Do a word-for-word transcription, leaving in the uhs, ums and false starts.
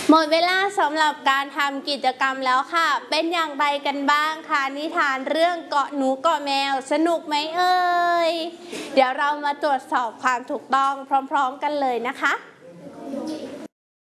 หมดเวลาสำหรับการทำกิจกรรมแล้วค่ะเป็นอย่างไรกันบ้างคะนิทานเรื่องเกาะหนูเกาะแมวสนุกไหมเอ่ยเดี๋ยวเรามาตรวจสอบความถูกต้องพร้อมๆกันเลยนะคะ